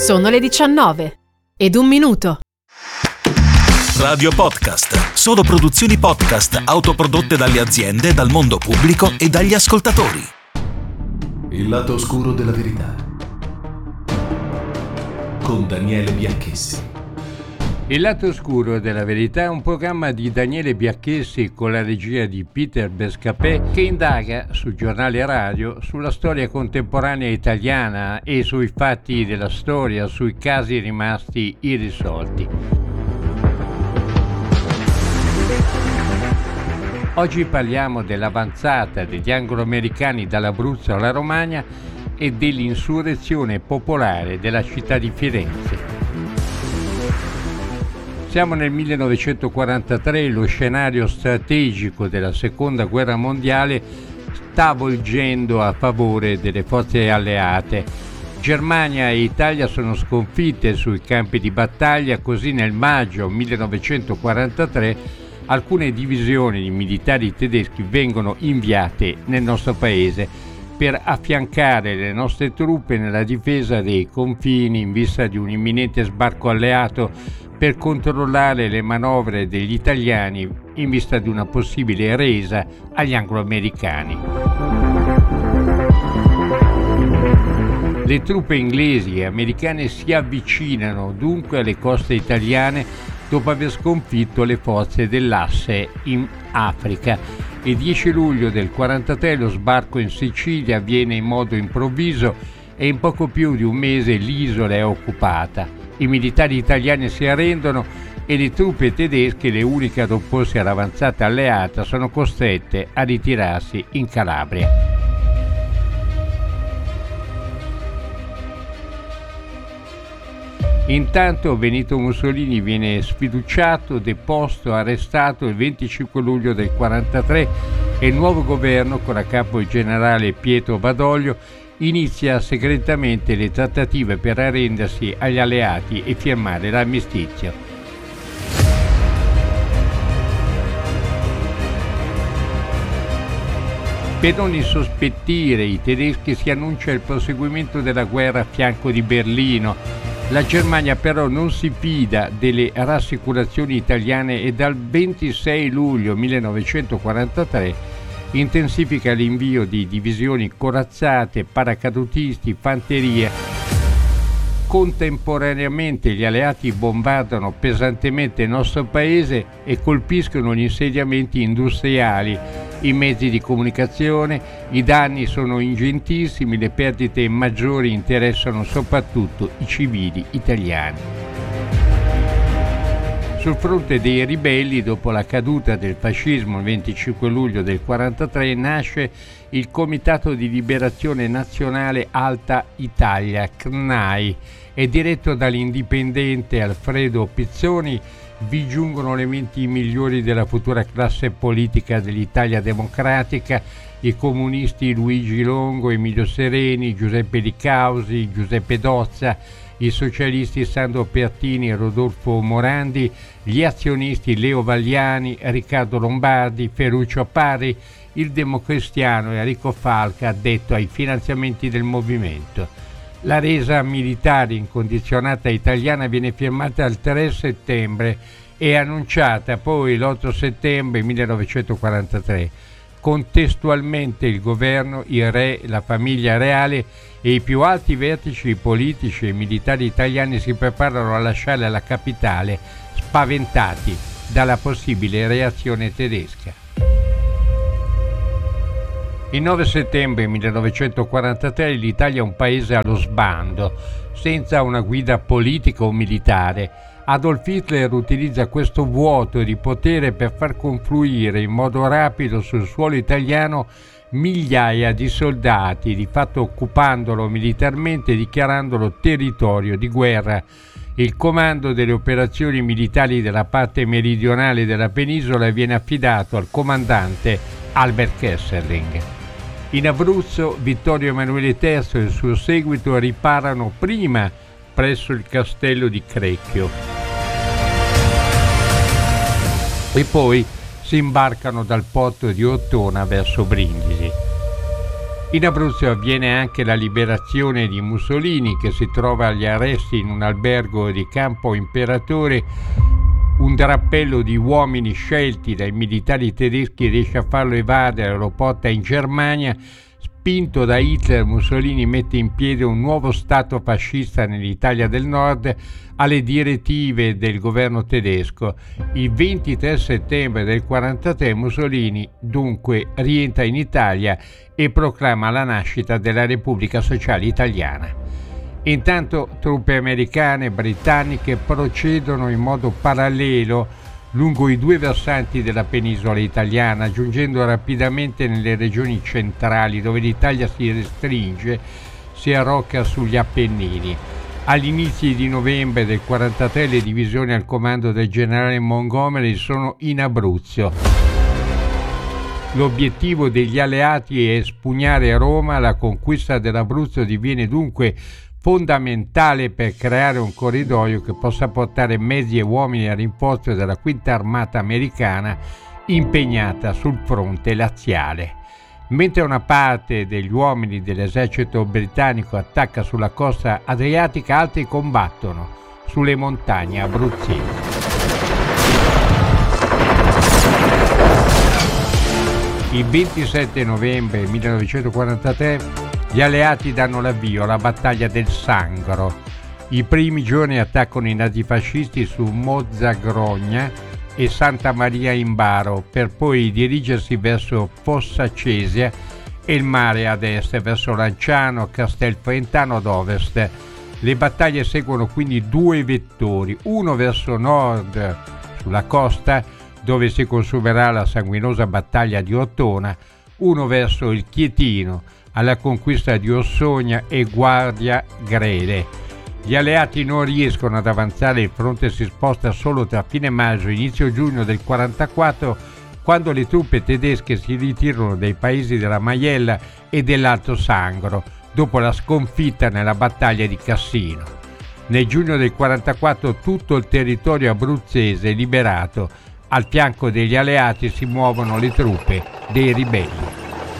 Sono le 19 ed un minuto. Radio Podcast. Solo produzioni podcast autoprodotte dalle aziende, dal mondo pubblico e dagli ascoltatori. Il lato oscuro della verità. Con Daniele Bianchessi. Il lato oscuro della verità è un programma di Daniele Bianchessi con la regia di Peter Bescapè che indaga su giornale radio sulla storia contemporanea italiana e sui fatti della storia, sui casi rimasti irrisolti. Oggi parliamo dell'avanzata degli anglo-americani dall'Abruzzo alla Romagna e dell'insurrezione popolare della città di Firenze. Siamo nel 1943, lo scenario strategico della Seconda Guerra Mondiale sta volgendo a favore delle forze alleate. Germania e Italia sono sconfitte sui campi di battaglia, così nel maggio 1943 alcune divisioni di militari tedeschi vengono inviate nel nostro paese per affiancare le nostre truppe nella difesa dei confini in vista di un imminente sbarco alleato per controllare le manovre degli italiani in vista di una possibile resa agli anglo-americani. Le truppe inglesi e americane si avvicinano dunque alle coste italiane dopo aver sconfitto le forze dell'asse in Africa. Il 10 luglio del 1943 lo sbarco in Sicilia avviene in modo improvviso e in poco più di un mese l'isola è occupata. I militari italiani si arrendono e le truppe tedesche, le uniche ad opporsi all'avanzata alleata, sono costrette a ritirarsi in Calabria. Intanto Benito Mussolini viene sfiduciato, deposto, arrestato il 25 luglio del 1943 e il nuovo governo, con a capo il generale Pietro Badoglio, inizia segretamente le trattative per arrendersi agli alleati e firmare l'armistizio. Per non insospettire i tedeschi si annuncia il proseguimento della guerra a fianco di Berlino. La Germania però non si fida delle rassicurazioni italiane e dal 26 luglio 1943 intensifica l'invio di divisioni corazzate, paracadutisti, fanteria. Contemporaneamente gli alleati bombardano pesantemente il nostro paese e colpiscono gli insediamenti industriali, i mezzi di comunicazione. I danni sono ingentissimi, le perdite maggiori interessano soprattutto i civili italiani. Sul fronte dei ribelli, dopo la caduta del fascismo il 25 luglio del 1943, nasce il Comitato di Liberazione Nazionale Alta Italia, CNAI, è diretto dall'indipendente Alfredo Pizzoni. Vi giungono le menti migliori della futura classe politica dell'Italia democratica, i comunisti Luigi Longo, Emilio Sereni, Giuseppe Di Causi, Giuseppe Dozza, i socialisti Sandro Pertini e Rodolfo Morandi, gli azionisti Leo Vagliani, Riccardo Lombardi, Ferruccio Parri, il democristiano Enrico Falca, addetto ai finanziamenti del movimento. La resa militare incondizionata italiana viene firmata il 3 settembre e annunciata poi l'8 settembre 1943. Contestualmente il governo, il re, la famiglia reale e i più alti vertici politici e militari italiani si preparano a lasciare la capitale, spaventati dalla possibile reazione tedesca. Il 9 settembre 1943 l'Italia è un paese allo sbando, senza una guida politica o militare. Adolf Hitler utilizza questo vuoto di potere per far confluire in modo rapido sul suolo italiano migliaia di soldati, di fatto occupandolo militarmente e dichiarandolo territorio di guerra. Il comando delle operazioni militari della parte meridionale della penisola viene affidato al comandante Albert Kesselring. In Abruzzo, Vittorio Emanuele III e il suo seguito riparano prima presso il castello di Crecchio e poi si imbarcano dal porto di Ortona verso Brindisi. In Abruzzo avviene anche la liberazione di Mussolini, che si trova agli arresti in un albergo di Campo Imperatore. Un drappello di uomini scelti dai militari tedeschi riesce a farlo evadere, lo porta in Germania. Spinto da Hitler, Mussolini mette in piedi un nuovo stato fascista nell'Italia del Nord alle direttive del governo tedesco. Il 23 settembre del 1943 Mussolini dunque rientra in Italia e proclama la nascita della Repubblica Sociale Italiana. Intanto truppe americane e britanniche procedono in modo parallelo lungo i due versanti della penisola italiana, giungendo rapidamente nelle regioni centrali, dove l'Italia si restringe, si arrocca sugli Appennini. Agli inizi di novembre del 1943 le divisioni al comando del generale Montgomery sono in Abruzzo. L'obiettivo degli alleati è espugnare Roma. La conquista dell'Abruzzo diviene dunque fondamentale per creare un corridoio che possa portare mezzi e uomini a rinforzo della Quinta Armata americana impegnata sul fronte laziale. Mentre una parte degli uomini dell'esercito britannico attacca sulla costa adriatica, altri combattono sulle montagne abruzzesi. Il 27 novembre 1943 gli alleati danno l'avvio alla battaglia del Sangro. I primi giorni attaccano i nazifascisti su Mozzagrogna e Santa Maria in Baro, per poi dirigersi verso Fossa Cesia e il mare ad est, verso Lanciano, Castelfrentano ad ovest. Le battaglie seguono quindi due vettori, uno verso nord sulla costa, dove si consumerà la sanguinosa battaglia di Ortona, uno verso il Chietino, alla conquista di Ossogna e Guardia Grele. Gli alleati non riescono ad avanzare, il fronte si sposta solo tra fine maggio e inizio giugno del 1944, quando le truppe tedesche si ritirano dai paesi della Maiella e dell'Alto Sangro, dopo la sconfitta nella battaglia di Cassino. Nel giugno del 1944 tutto il territorio abruzzese è liberato. Al fianco degli alleati si muovono le truppe dei ribelli.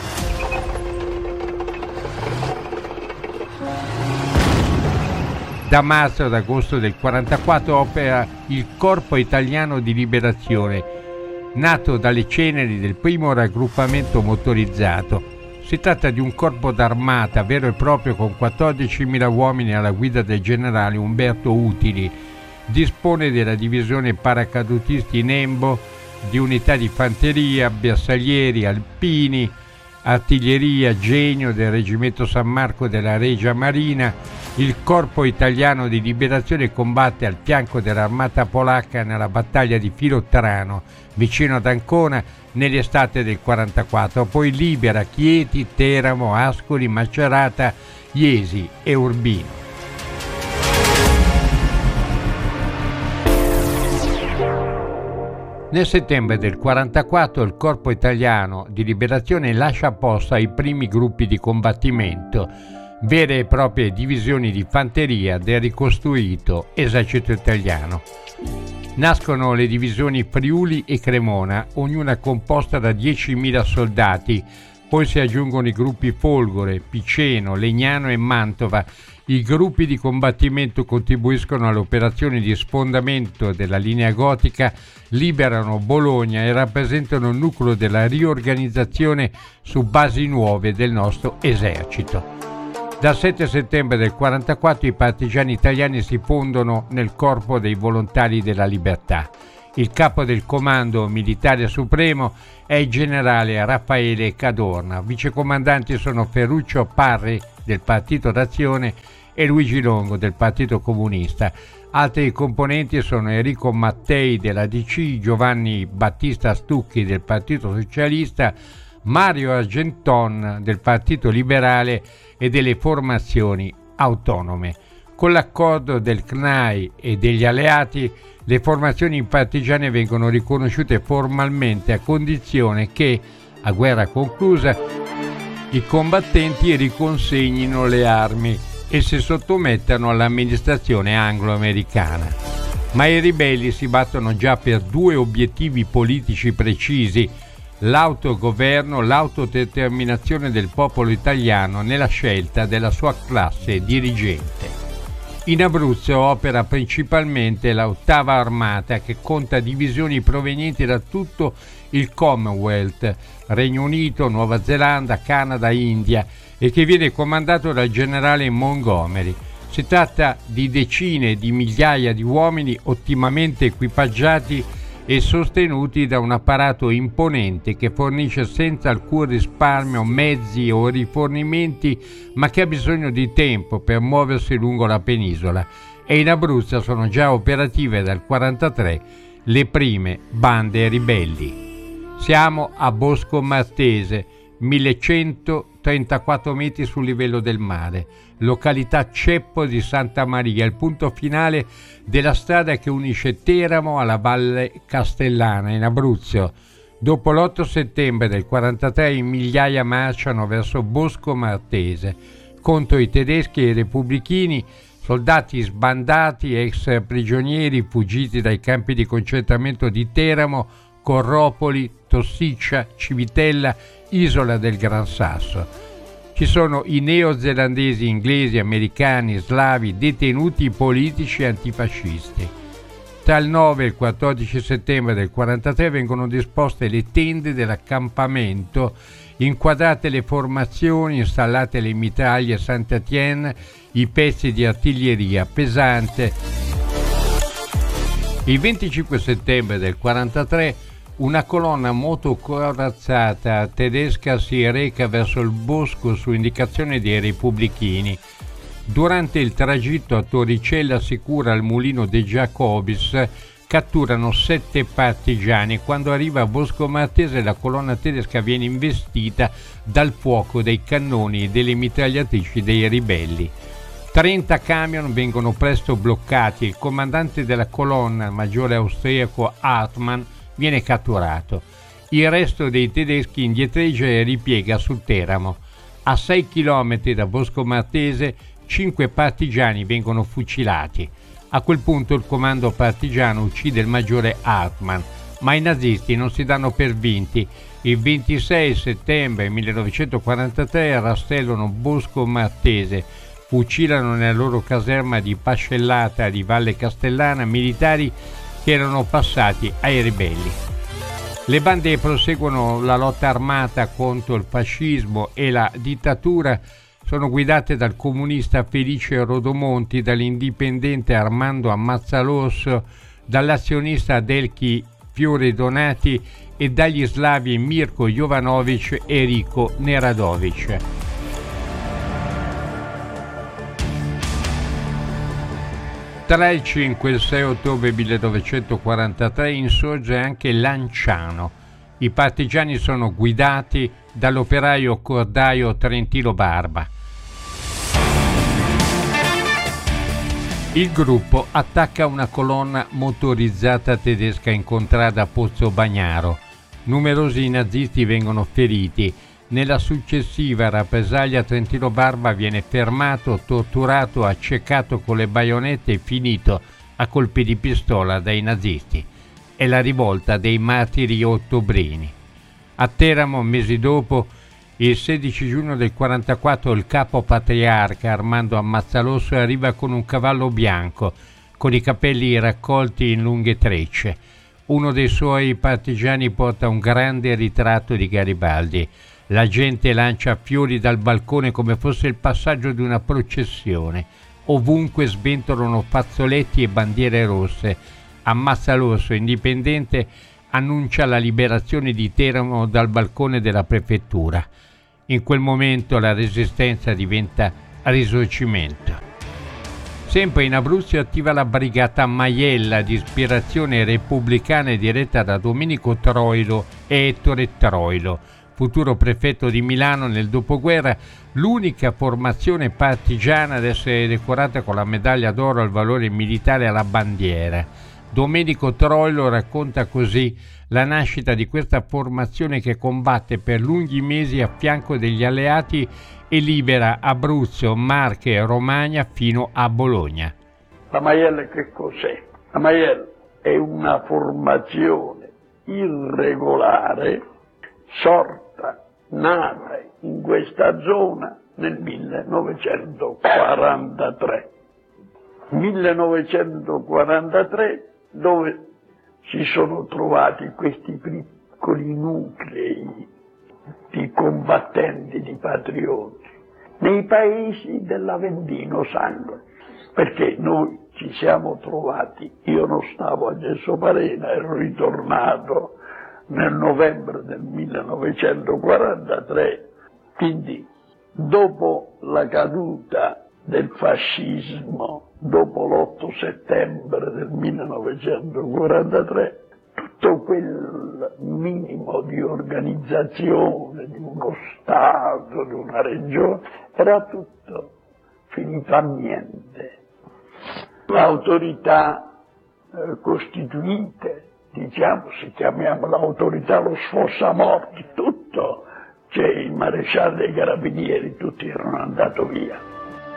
Da marzo ad agosto del 1944 opera il Corpo Italiano di Liberazione, nato dalle ceneri del primo raggruppamento motorizzato. Si tratta di un corpo d'armata vero e proprio con 14.000 uomini alla guida del generale Umberto Utili. Dispone della divisione paracadutisti Nembo, di unità di fanteria, bersaglieri, alpini, artiglieria, genio del reggimento San Marco della Regia Marina. Il Corpo Italiano di Liberazione combatte al fianco dell'armata polacca nella battaglia di Filottrano, vicino ad Ancona, nell'estate del 1944. Poi libera Chieti, Teramo, Ascoli, Macerata, Iesi e Urbino. Nel settembre del 1944 il Corpo Italiano di Liberazione lascia posto ai primi gruppi di combattimento, vere e proprie divisioni di fanteria del ricostruito esercito italiano. Nascono le divisioni Friuli e Cremona, ognuna composta da 10.000 soldati, poi si aggiungono i gruppi Folgore, Piceno, Legnano e Mantova. I gruppi di combattimento contribuiscono alle operazioni di sfondamento della linea gotica, liberano Bologna e rappresentano il nucleo della riorganizzazione su basi nuove del nostro esercito. Dal 7 settembre del 1944 i partigiani italiani si fondono nel Corpo dei Volontari della Libertà. Il capo del Comando Militare Supremo è il generale Raffaele Cadorna. Vicecomandanti sono Ferruccio Parri del Partito d'Azione e Luigi Longo del Partito Comunista. Altri componenti sono Enrico Mattei della DC, Giovanni Battista Stucchi del Partito Socialista, Mario Argenton del Partito Liberale e delle formazioni autonome. Con l'accordo del CNAI e degli alleati, le formazioni partigiane vengono riconosciute formalmente a condizione che, a guerra conclusa, i combattenti riconsegnino le armi e si sottomettano all'amministrazione anglo-americana. Ma i ribelli si battono già per due obiettivi politici precisi: l'autogoverno, l'autodeterminazione del popolo italiano nella scelta della sua classe dirigente. In Abruzzo opera principalmente l'Ottava Armata, che conta divisioni provenienti da tutto il Commonwealth, Regno Unito, Nuova Zelanda, Canada, India, e che viene comandato dal generale Montgomery. Si tratta di decine di migliaia di uomini ottimamente equipaggiati e sostenuti da un apparato imponente che fornisce senza alcun risparmio mezzi o rifornimenti, ma che ha bisogno di tempo per muoversi lungo la penisola, e in Abruzzo sono già operative dal 1943 le prime bande ribelli. Siamo a Bosco Martese, 1134 metri sul livello del mare, località Ceppo di Santa Maria, il punto finale della strada che unisce Teramo alla Valle Castellana in Abruzzo. Dopo l'8 settembre del 1943 migliaia marciano verso Bosco Martese contro i tedeschi e i repubblichini, soldati sbandati, ex prigionieri fuggiti dai campi di concentramento di Teramo, Corropoli, Tossiccia, Civitella, Isola del Gran Sasso. Ci sono i neozelandesi, inglesi, americani, slavi, detenuti politici antifascisti. Tra il 9 e il 14 settembre del 1943 vengono disposte le tende dell'accampamento, inquadrate le formazioni, installate le mitraglie Saint-Étienne, i pezzi di artiglieria pesante. Il 25 settembre del 1943 una colonna motocorazzata tedesca si reca verso il bosco su indicazione dei repubblichini. Durante il tragitto a Torricella Sicura al mulino De Jacobis catturano 7 partigiani. Quando arriva a Bosco Martese la colonna tedesca viene investita dal fuoco dei cannoni e delle mitragliatrici dei ribelli. 30 camion vengono presto bloccati. Il comandante della colonna, il maggiore austriaco Hartmann, viene catturato. Il resto dei tedeschi indietreggia e ripiega su Teramo. A 6 chilometri da Bosco Martese 5 partigiani vengono fucilati. A quel punto il comando partigiano uccide il maggiore Hartmann, ma i nazisti non si danno per vinti. Il 26 settembre 1943 rastrellano Bosco Martese, fucilano nella loro caserma di Pascellata di Valle Castellana militari che erano passati ai ribelli. Le bande proseguono la lotta armata contro il fascismo e la dittatura. Sono guidate dal comunista Felice Rodomonti, dall'indipendente Armando Ammazzalorso, dall'azionista Adelchi Fiore Donati e dagli slavi Mirko Jovanovic e Rico Neradovic. Tra il 5 e il 6 ottobre 1943 insorge anche Lanciano. I partigiani sono guidati dall'operaio cordaio Trentino Barba. Il gruppo attacca una colonna motorizzata tedesca in contrada a Pozzo Bagnaro. Numerosi nazisti vengono feriti. Nella successiva rappresaglia Trentino Barba viene fermato, torturato, accecato con le baionette e finito a colpi di pistola dai nazisti. È la rivolta dei martiri ottobrini. A Teramo, mesi dopo, il 16 giugno del 1944, il capo patriarca Armando Ammazzalorso arriva con un cavallo bianco, con i capelli raccolti in lunghe trecce. Uno dei suoi partigiani porta un grande ritratto di Garibaldi. La gente lancia fiori dal balcone come fosse il passaggio di una processione. Ovunque sventolano fazzoletti e bandiere rosse. Ammazzalorso, indipendente, annuncia la liberazione di Teramo dal balcone della prefettura. In quel momento la resistenza diventa risorgimento. Sempre in Abruzzo è attiva la brigata Maiella di ispirazione repubblicana diretta da Domenico Troilo e Ettore Troilo, futuro prefetto di Milano nel dopoguerra, l'unica formazione partigiana ad essere decorata con la medaglia d'oro al valore militare alla bandiera. Domenico Troilo racconta così la nascita di questa formazione che combatte per lunghi mesi a fianco degli alleati e libera Abruzzo, Marche e Romagna fino a Bologna. La Maiella che cos'è? La Maiella è una formazione irregolare sorta, nata in questa zona nel 1943. 1943, dove si sono trovati questi piccoli nuclei di combattenti, di patrioti, nei paesi dell'Aventino Sangro, perché noi ci siamo trovati, io non stavo a Gessoparena, ero ritornato nel novembre del 1943, quindi dopo la caduta del fascismo, dopo l'8 settembre del 1943, tutto quel minimo di organizzazione di uno Stato, di una regione, era tutto finito a niente. L'autorità costituite, diciamo, se chiamiamo l'autorità lo sfossamorti, tutto, c'è il maresciallo dei carabinieri, tutti erano andati via.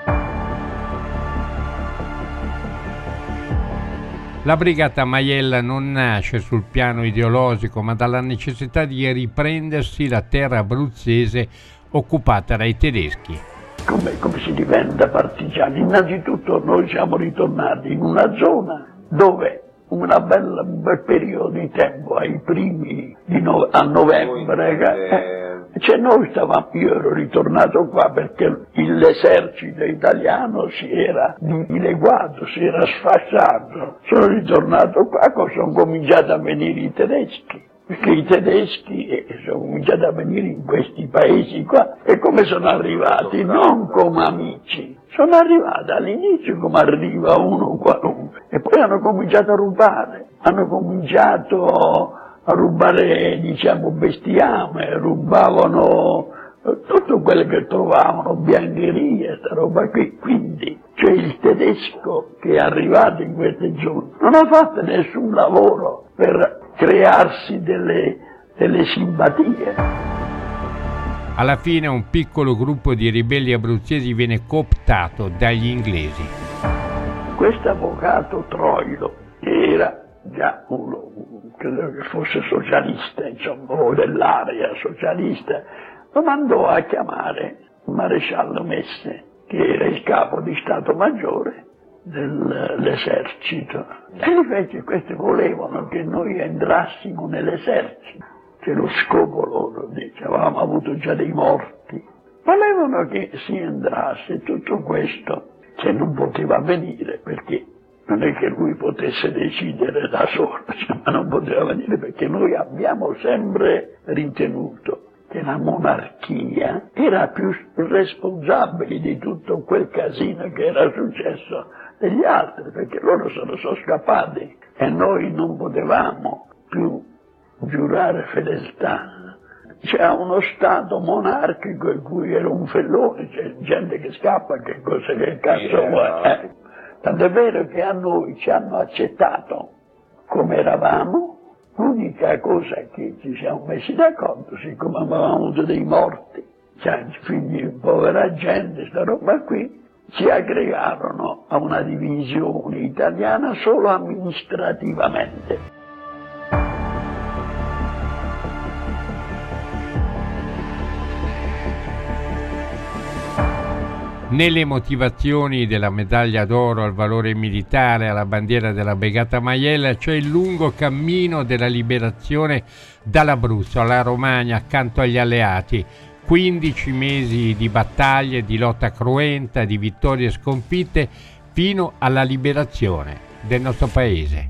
La brigata Maiella non nasce sul piano ideologico, ma dalla necessità di riprendersi la terra abruzzese occupata dai tedeschi. Come si diventa partigiani? Innanzitutto noi siamo ritornati in una zona dove un bel periodo di tempo, ai primi a novembre, io ero ritornato qua perché l'esercito italiano si era dileguato, si era sfasciato. Sono ritornato qua, sono cominciati a venire i tedeschi, perché i tedeschi sono cominciati a venire in questi paesi qua. E come sono arrivati? Non come amici, sono arrivati all'inizio come arriva uno qualunque, e poi hanno cominciato a rubare, a rubare, diciamo, bestiame, rubavano tutto quello che trovavano, biancherie, sta roba qui. Quindi, cioè il tedesco che è arrivato in queste zone non ha fatto nessun lavoro per crearsi delle simpatie. Alla fine un piccolo gruppo di ribelli abruzzesi viene cooptato dagli inglesi. Questo avvocato Troilo, che era già credo che fosse socialista, insomma, o dell'area socialista, lo mandò a chiamare il maresciallo Messe, che era il capo di Stato Maggiore dell'esercito. E gli fece, questi volevano che noi entrassimo nell'esercito, che lo scopo loro, avevamo avuto già dei morti, volevano che si entrasse. Tutto questo che non poteva avvenire, perché non è che lui potesse decidere da solo, ma non poteva venire, perché noi abbiamo sempre ritenuto che la monarchia era più responsabile di tutto quel casino che era successo degli altri, perché loro sono scappati e noi non potevamo più giurare fedeltà. C'è uno Stato monarchico in cui era un fellone, c'è gente che scappa, che cosa che cazzo vuoi. Tant'è vero che a noi ci hanno accettato come eravamo. L'unica cosa che ci siamo messi d'accordo, siccome avevamo avuto dei morti, cioè figli di povera gente, sta roba qui, ci aggregarono a una divisione italiana solo amministrativamente. Nelle motivazioni della medaglia d'oro al valore militare alla bandiera della brigata Maiella c'è il lungo cammino della liberazione dall'Abruzzo alla Romagna accanto agli alleati, 15 mesi di battaglie, di lotta cruenta, di vittorie e sconfitte fino alla liberazione del nostro paese.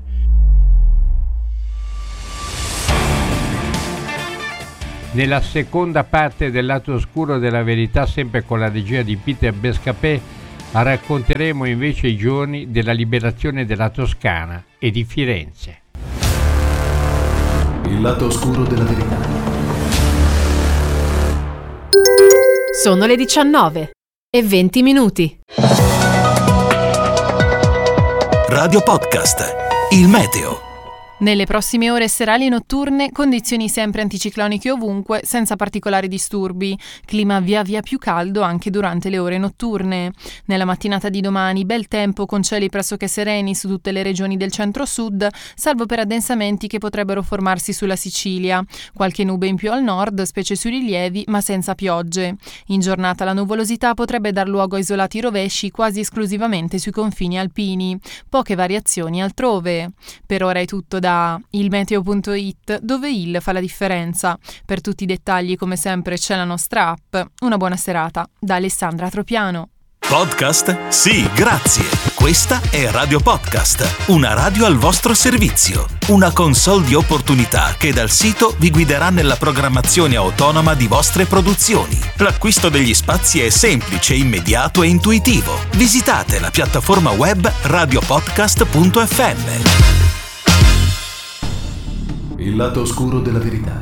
Nella seconda parte del lato oscuro della verità, sempre con la regia di Peter Bescapè, racconteremo invece i giorni della liberazione della Toscana e di Firenze. Il lato oscuro della verità. Sono le 19:20. Radio Podcast, il meteo. Nelle prossime ore serali e notturne, condizioni sempre anticicloniche ovunque, senza particolari disturbi. Clima via via più caldo anche durante le ore notturne. Nella mattinata di domani, bel tempo con cieli pressoché sereni su tutte le regioni del centro-sud, salvo per addensamenti che potrebbero formarsi sulla Sicilia. Qualche nube in più al nord, specie sui rilievi, ma senza piogge. In giornata la nuvolosità potrebbe dar luogo a isolati rovesci quasi esclusivamente sui confini alpini. Poche variazioni altrove. Per ora è tutto da ilmeteo.it, dove il fa la differenza. Per tutti i dettagli, come sempre, c'è la nostra app. Una buona serata da Alessandra Tropiano. Podcast? Sì, grazie. Questa è Radio Podcast, una radio al vostro servizio. Una console di opportunità che dal sito vi guiderà nella programmazione autonoma di vostre produzioni. L'acquisto degli spazi è semplice, immediato e intuitivo. Visitate la piattaforma web radiopodcast.fm. Il lato oscuro della verità.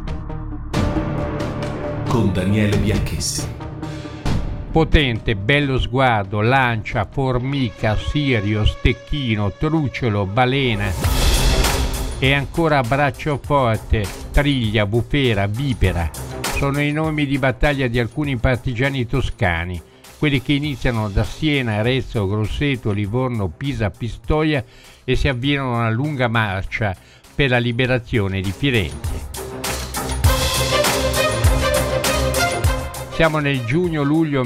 Con Daniele Bianchessi. Potente, bello sguardo, lancia, formica, sirio, stecchino, truciolo, balena e ancora braccio forte, triglia, bufera, vipera. Sono i nomi di battaglia di alcuni partigiani toscani, quelli che iniziano da Siena, Arezzo, Grosseto, Livorno, Pisa, Pistoia e si avviano a una lunga marcia per la liberazione di Firenze. Siamo nel giugno-luglio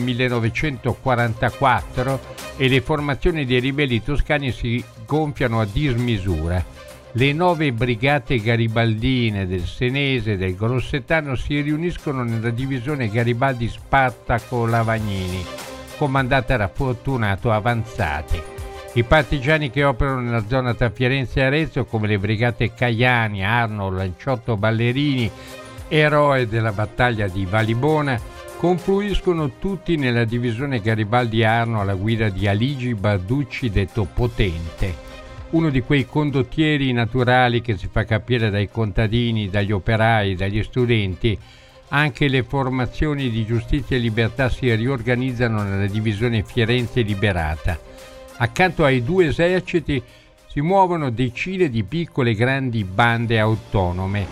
1944 e le formazioni dei ribelli toscani si gonfiano a dismisura. Le 9 brigate garibaldine del Senese e del Grossetano si riuniscono nella divisione Garibaldi Spartaco-Lavagnini, comandata da Fortunato Avanzati. I partigiani che operano nella zona tra Firenze e Arezzo, come le brigate Caiani, Arno, Lanciotto, Ballerini, eroe della battaglia di Valibona, confluiscono tutti nella divisione Garibaldi Arno alla guida di Aligi Barducci, detto Potente, uno di quei condottieri naturali che si fa capire dai contadini, dagli operai, dagli studenti. Anche le formazioni di Giustizia e Libertà si riorganizzano nella divisione Firenze Liberata. Accanto ai 2 eserciti si muovono decine di piccole e grandi bande autonome.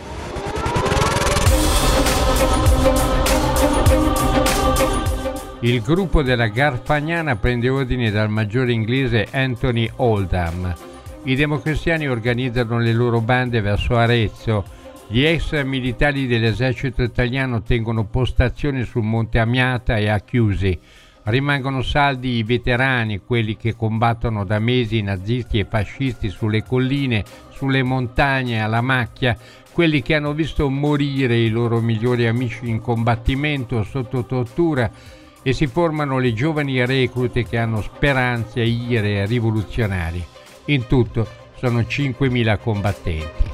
Il gruppo della Garfagnana prende ordine dal maggiore inglese Anthony Oldham. I democristiani organizzano le loro bande verso Arezzo. Gli ex militari dell'esercito italiano tengono postazioni sul Monte Amiata e a Chiusi. Rimangono saldi i veterani, quelli che combattono da mesi nazisti e fascisti sulle colline, sulle montagne, alla macchia, quelli che hanno visto morire i loro migliori amici in combattimento sotto tortura, e si formano le giovani reclute che hanno speranze e ire rivoluzionarie. In tutto sono 5.000 combattenti.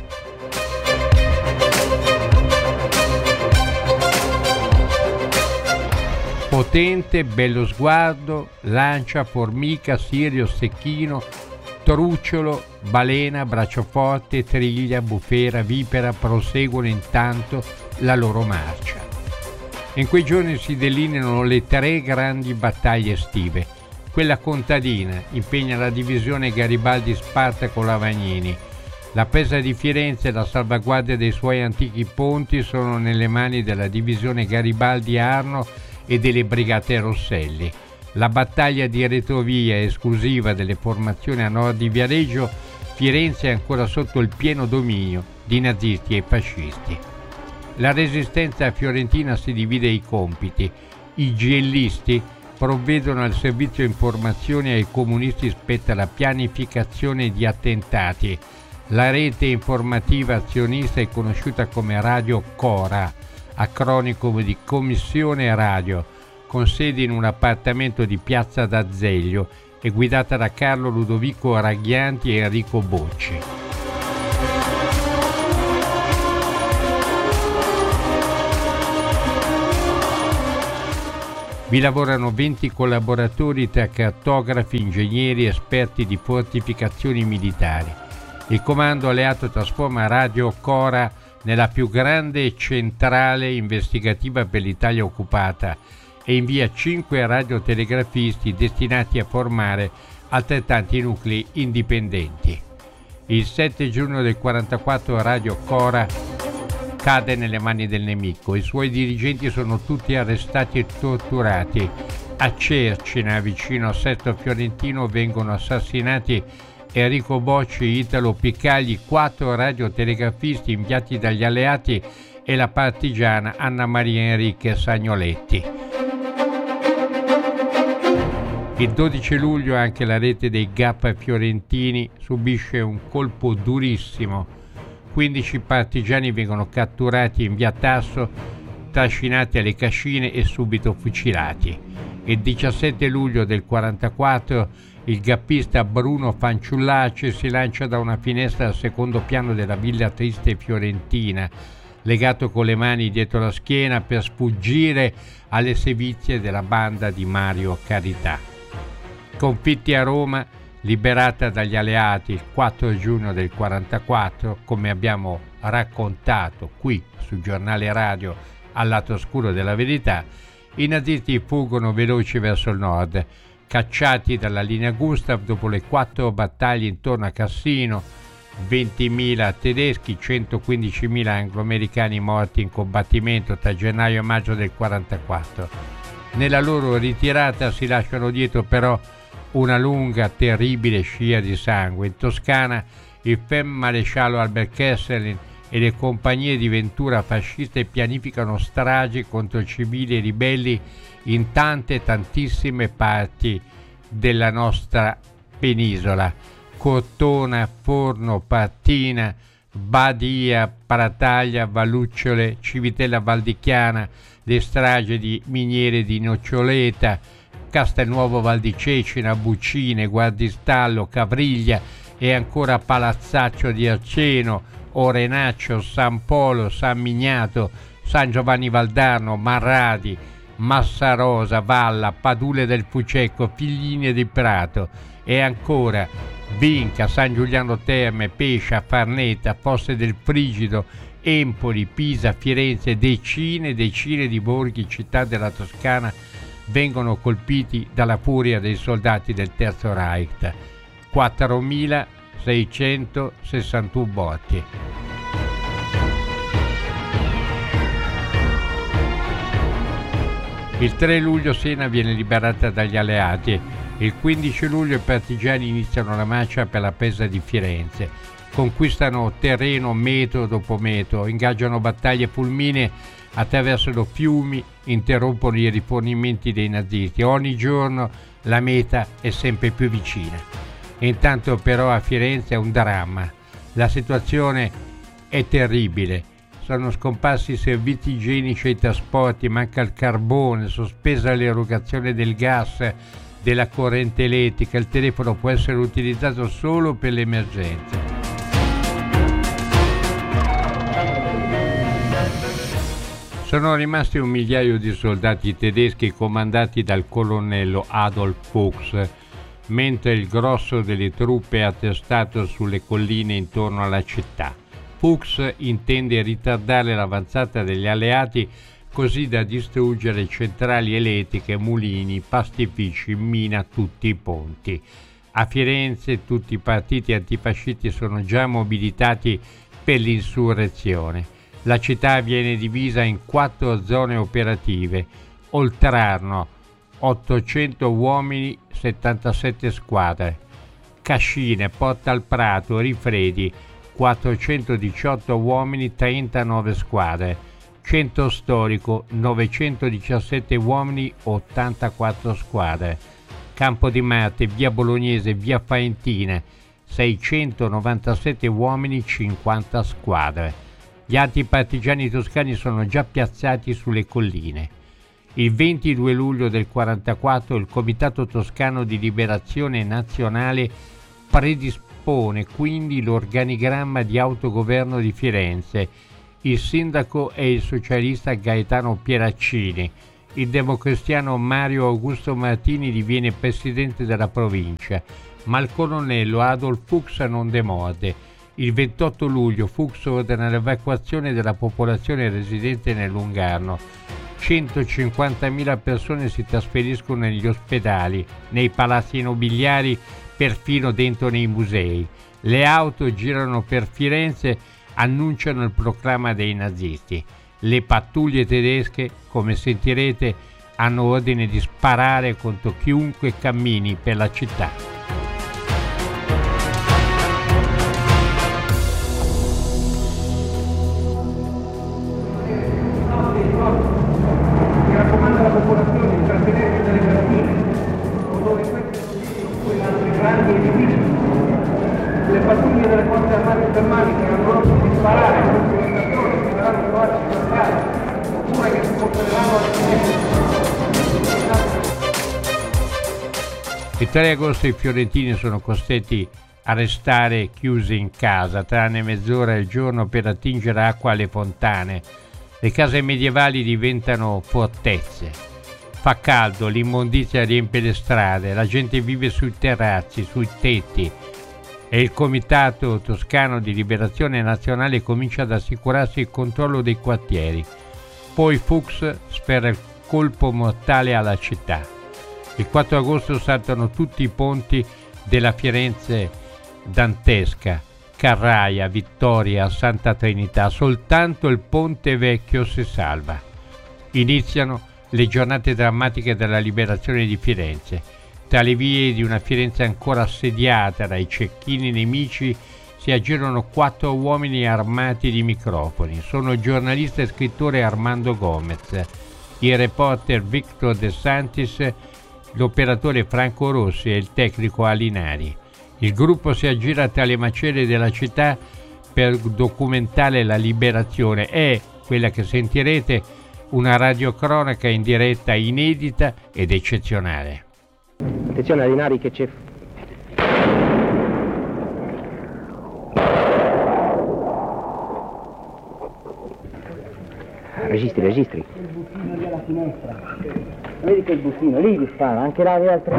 Potente, bello sguardo, lancia, formica, sirio, stecchino, truciolo, balena, bracciaforte, triglia, bufera, vipera proseguono intanto la loro marcia. In quei giorni si delineano le 3 grandi battaglie estive. Quella contadina impegna la divisione Garibaldi Spartaco-Lavagnini. La presa di Firenze e la salvaguardia dei suoi antichi ponti sono nelle mani della divisione Garibaldi Arno e delle brigate Rosselli. La battaglia di retrovia esclusiva delle formazioni a nord di Viareggio, Firenze è ancora sotto il pieno dominio di nazisti e fascisti. La resistenza fiorentina si divide i compiti. I giellisti provvedono al servizio informazioni e ai comunisti spetta la pianificazione di attentati. La rete informativa azionista è conosciuta come Radio Cora, acronimo di Commissione Radio, con sede in un appartamento di Piazza d'Azeglio e guidata da Carlo Ludovico Raghianti e Enrico Bocci. Vi lavorano 20 collaboratori tra cartografi, ingegneri, esperti di fortificazioni militari. Il comando alleato trasforma Radio Cora nella più grande centrale investigativa per l'Italia occupata e invia 5 radiotelegrafisti destinati a formare altrettanti nuclei indipendenti. Il 7 giugno del 1944 Radio Cora cade nelle mani del nemico. I suoi dirigenti sono tutti arrestati e torturati. A Cercina, vicino a Sesto Fiorentino, vengono assassinati Enrico Bocci, Italo Piccagli, 4 radiotelegrafisti inviati dagli alleati e la partigiana Anna Maria Enrique Sagnoletti. Il 12 luglio anche la rete dei GAP fiorentini subisce un colpo durissimo. 15 partigiani vengono catturati in via Tasso, trascinati alle cascine e subito fucilati. Il 17 luglio del 1944 il gappista Bruno Fanciullace si lancia da una finestra al secondo piano della Villa Triste fiorentina, legato con le mani dietro la schiena per sfuggire alle sevizie della banda di Mario Carità. Sconfitti a Roma, liberata dagli alleati il 4 giugno del 1944, come abbiamo raccontato qui sul giornale radio Al lato oscuro della verità, i nazisti fuggono veloci verso il nord, cacciati dalla linea Gustav dopo le 4 battaglie intorno a Cassino, 20.000 tedeschi, 115.000 anglo-americani morti in combattimento tra gennaio e maggio del 1944. Nella loro ritirata si lasciano dietro però una lunga, terribile scia di sangue. In Toscana il maresciallo Albert Kesselring e le compagnie di Ventura fasciste pianificano stragi contro civili e ribelli in tantissime parti della nostra penisola. Cortona, Forno, Partina, Badia, Parataglia, Vallucciole, Civitella Valdichiana, le stragi di miniere di Noccioleta, Castelnuovo Val di Cecina, Bucine, Guardistallo, Cavriglia e ancora Palazzaccio di Arceno, Orenaccio, San Polo, San Mignato, San Giovanni Valdarno, Marradi, Massarosa, Valla, Padule del Fucecco, Figline di Prato e ancora Vinca, San Giuliano Terme, Pescia, Farneta, Fosse del Frigido, Empoli, Pisa, Firenze, decine di borghi, città della Toscana vengono colpiti dalla furia dei soldati del Terzo Reich. 4.661 morti. Il 3 luglio Siena viene liberata dagli alleati. Il 15 luglio i partigiani iniziano la marcia per la presa di Firenze. Conquistano terreno metro dopo metro, ingaggiano battaglie fulminee, attraversano fiumi, interrompono i rifornimenti dei nazisti. Ogni giorno la meta è sempre più vicina. Intanto però a Firenze è un dramma. La situazione è terribile. Sono scomparsi i servizi igienici e i trasporti, manca il carbone, sospesa l'erogazione del gas, della corrente elettrica, il telefono può essere utilizzato solo per le emergenze. Sono rimasti 1 migliaio di soldati tedeschi comandati dal colonnello Adolf Fuchs, mentre il grosso delle truppe è attestato sulle colline intorno alla città. Fuchs intende ritardare l'avanzata degli alleati così da distruggere centrali elettriche, mulini, pastifici, mina tutti i ponti. A Firenze tutti i partiti antifascisti sono già mobilitati per l'insurrezione. La città viene divisa in 4 zone operative. Oltrarno, 800 uomini, 77 squadre. Cascine, Porta al Prato, Rifredi, 418 uomini, 39 squadre. Centro Storico, 917 uomini, 84 squadre. Campo di Marte, via Bolognese, via Faentina, 697 uomini, 50 squadre. Gli antipartigiani toscani sono già piazzati sulle colline. Il 22 luglio del 1944 il Comitato Toscano di Liberazione Nazionale predispone quindi l'organigramma di autogoverno di Firenze. Il sindaco è il socialista Gaetano Pieraccini. Il democristiano Mario Augusto Martini diviene presidente della provincia, ma il colonnello Adolf Fuchs non demorde. Il 28 luglio Fuchs ordina l'evacuazione della popolazione residente nel Lungarno. 150.000 persone si trasferiscono negli ospedali, nei palazzi nobiliari perfino dentro nei musei. Le auto girano per Firenze, annunciano il proclama dei nazisti. Le pattuglie tedesche, come sentirete, hanno ordine di sparare contro chiunque cammini per la città. Le pattuglie delle forze armate germaniche che hanno l'ordine di sparare contro le persone che verranno trovate sulla strada, oppure che si porteranno Il 3 agosto i fiorentini sono costretti a restare chiusi in casa, tranne mezz'ora al giorno per attingere acqua alle fontane. Le case medievali diventano fortezze. Fa caldo, l'immondizia riempie le strade, la gente vive sui terrazzi, sui tetti. E il Comitato Toscano di Liberazione Nazionale comincia ad assicurarsi il controllo dei quartieri. Poi Fuchs spera il colpo mortale alla città. Il 4 agosto saltano tutti i ponti della Firenze dantesca, Carraia, Vittoria, Santa Trinità. Soltanto il Ponte Vecchio si salva. Iniziano le giornate drammatiche della liberazione di Firenze. Tra le vie di una Firenze ancora assediata dai cecchini nemici si aggirano 4 uomini armati di microfoni. Sono il giornalista e scrittore Armando Gomez, il reporter Victor De Santis, l'operatore Franco Rossi e il tecnico Alinari. Il gruppo si aggira tra le macerie della città per documentare la liberazione. È, quella che sentirete, una radiocronaca in diretta inedita ed eccezionale. Attenzione Alinari che c'è... Registri. Il bussino lì alla finestra. Vedi quel bussino, lì vi spara, anche là le altre.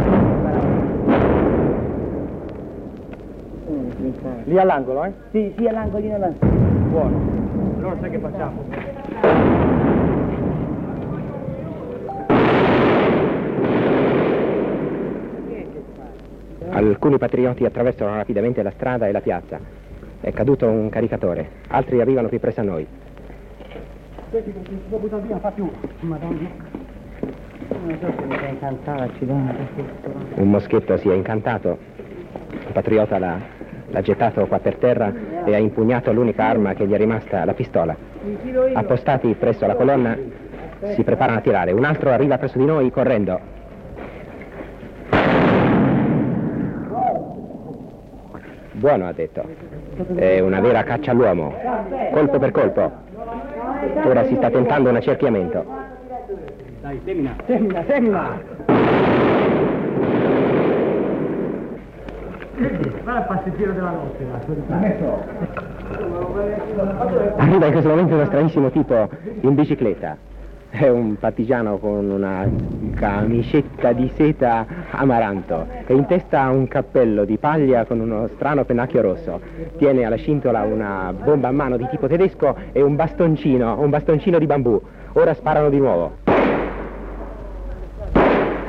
Lì all'angolo, eh? Sì, all'angolino là. Buono. Allora sai che facciamo? Alcuni patrioti attraversano rapidamente la strada e la piazza. È caduto un caricatore. Altri arrivano più presso a noi. Questi non si può buttare via, fa più. Madonna. Non so se mi fa incantare, accidente. Un moschetto si è incantato. Il patriota l'ha gettato qua per terra e ha impugnato l'unica arma che gli è rimasta, la pistola. Appostati presso la colonna si preparano a tirare. Un altro arriva presso di noi correndo. Buono, ha detto. È una vera caccia all'uomo. Colpo per colpo. Ora si sta tentando un accerchiamento. Dai, semina! Guarda il passeggero della notte, Arriva in questo momento uno stranissimo tipo in bicicletta. È un partigiano con una camicetta di seta amaranto e in testa un cappello di paglia con uno strano pennacchio rosso. Tiene alla cintola una bomba a mano di tipo tedesco e un bastoncino di bambù. Ora sparano di nuovo.